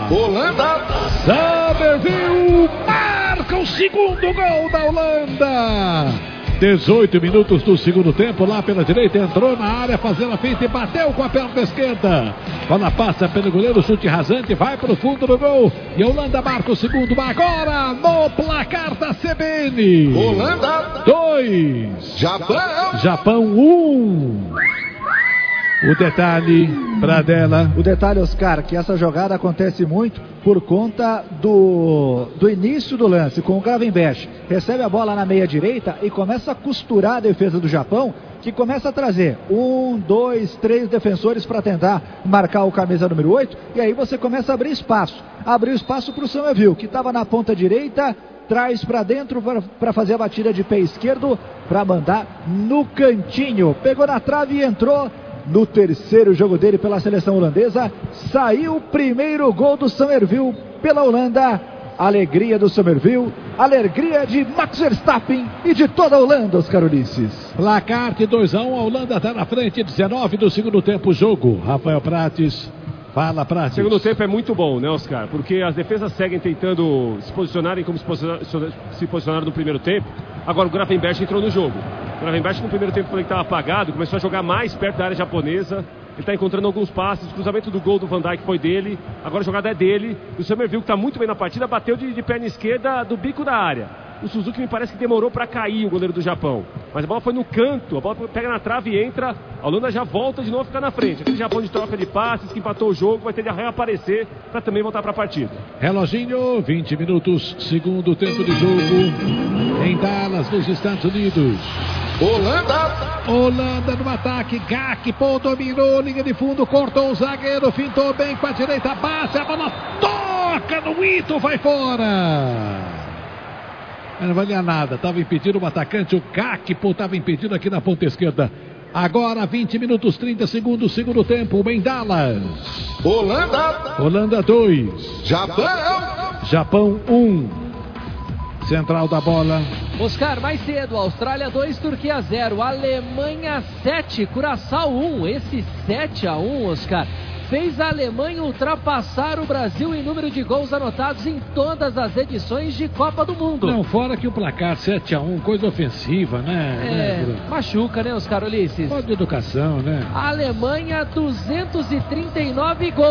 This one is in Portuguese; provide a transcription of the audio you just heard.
Holanda. Somerville marca o segundo gol da Holanda. 18 minutos do segundo tempo, lá pela direita, entrou na área, fazendo a feita e bateu com a perna esquerda. Bola passa pelo goleiro, chute rasante, vai para o fundo do gol. E a Holanda marca o segundo, agora no placar da CBN. Holanda 2, Japão 1. O detalhe, Pradella. O detalhe, Oscar, que essa jogada acontece muito por conta do início do lance, com o Gravenberch. Recebe a bola na meia direita e começa a costurar a defesa do Japão, que começa a trazer 1, 2, 3 defensores para tentar marcar o camisa número 8. E aí você começa a abrir espaço. Abriu espaço para o Somerville, que estava na ponta direita, traz para dentro para fazer a batida de pé esquerdo, para mandar no cantinho. Pegou na trave e entrou. No terceiro jogo dele pela seleção holandesa, saiu o primeiro gol do Somerville pela Holanda. Alegria do Somerville, alegria de Max Verstappen e de toda a Holanda, Oscar Ulisses. Placar de 2-1, a Holanda está na frente, 19 do segundo tempo, jogo. Rafael Prates, fala, Prates. O segundo tempo é muito bom, né, Oscar? Porque as defesas seguem tentando se posicionarem como se posicionaram no primeiro tempo. Agora o Gravenberch entrou no jogo. O Gravenberch no primeiro tempo, quando ele estava apagado, começou a jogar mais perto da área japonesa. Ele está encontrando alguns passes. O cruzamento do gol do Van Dijk foi dele. Agora a jogada é dele. O Somerville, que está muito bem na partida, bateu de perna esquerda do bico da área. O Suzuki me parece que demorou para cair, o goleiro do Japão. Mas a bola foi no canto, a bola pega na trave e entra. A Holanda já volta de novo a ficar na frente. Aquele Japão de troca de passes que empatou o jogo vai ter de reaparecer para também voltar para a partida. Reloginho, 20 minutos, segundo tempo de jogo em Dallas, nos Estados Unidos. Holanda no ataque, Gakpo dominou, linha de fundo, cortou o zagueiro, fintou bem com a direita, baixa, a bola toca no Ito, vai fora. Mas não valia nada, estava impedido o atacante, o Gakpo estava impedido aqui na ponta esquerda. Agora 20 minutos, 30 segundos, segundo tempo, em Dallas. Holanda 2, Japão 1. Central da bola. Oscar, mais cedo, Austrália 2, Turquia 0, Alemanha 7, Curaçao 1. Esse 7-1, Oscar, fez a Alemanha ultrapassar o Brasil em número de gols anotados em todas as edições de Copa do Mundo. Não, fora que o placar 7-1, coisa ofensiva, né? Machuca, né, Oscar Ulisses? Falta de educação, né? A Alemanha, 239 gols.